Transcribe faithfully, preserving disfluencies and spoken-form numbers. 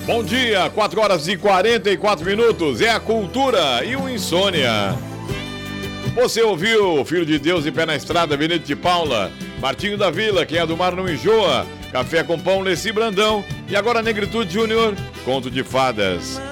Bom dia, quatro horas e quarenta e quatro minutos. É a cultura e o insônia. Você ouviu Filho de Deus e Pé na Estrada, Benedito de Paula, Martinho da Vila, Quem é do Mar não enjoa, Café com Pão, Leci Brandão e agora Negritude Júnior, Conto de Fadas.